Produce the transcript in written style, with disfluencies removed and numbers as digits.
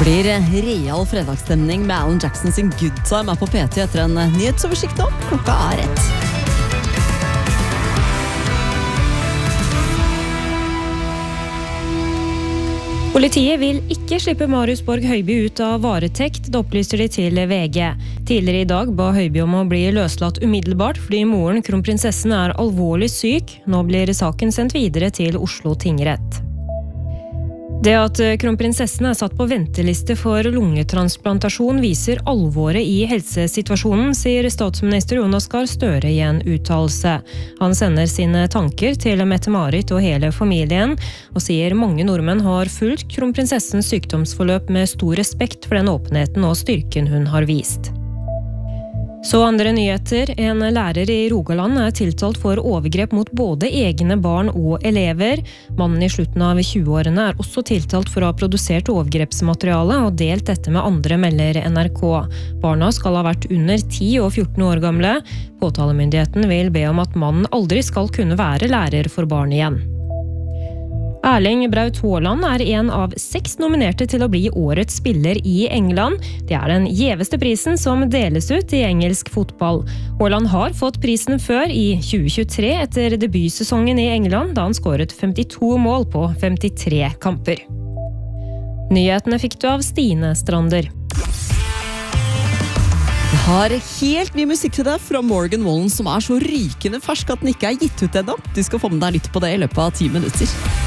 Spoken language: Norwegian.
Blir real fredagsstemning med Alan Jackson sin Good Time på PT etter en nyhetsoversikt om klokka rett. Politiet vil ikke slippe Marius Borg Høiby ut av varetekt, det opplyser de til VG. Tidligere i dag ba Høiby om å bli løslatt umiddelbart fordi moren, kronprinsessen, er alvorlig syk. Nå blir saken sendt videre til Oslo tingrett. Det at kronprinsessen er satt på venteliste for lungetransplantasjon viser alvoret i helsesituasjonen, sier statsminister Jonas Gahr Støre i en uttalelse. Han sender sine tanker til Mette-Marit og hele familien, og sier mange nordmenn har fulgt kronprinsessens sykdomsforløp med stor respekt for den åpenheten og styrken hun har vist. Så andre nyheter. En lærer i Rogaland er tiltalt for overgrep mot både egne barn og elever. Mannen i slutten av 20-årene er også tiltalt for å ha produsert overgrepsmateriale og delt dette med andre, melder NRK. Barna skal ha vært under 10 og 14 år gamle. Påtalemyndigheten vil be om at mannen aldri skal kunne være lærer for barn igjen. Erling Braut Haaland er en av 6 nominerte til å bli årets spiller i England. Det er den gjeveste prisen som deles ut i engelsk fotball. Haaland har fått prisen før i 2023 etter debutsesongen i England, da han skåret 52 mål på 53 kamper. Nyhetene fikk du av Stine Strander. Jeg har helt ny musikk til deg fra Morgan Wallen som er så rykende fersk at den ikke er gitt ut ennå. Du skal få med deg litt på det i løpet av 10 minutter.